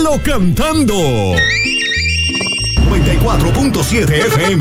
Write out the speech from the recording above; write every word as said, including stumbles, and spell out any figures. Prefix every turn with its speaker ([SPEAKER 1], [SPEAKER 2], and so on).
[SPEAKER 1] Palo Cantando. noventa y cuatro punto siete F M.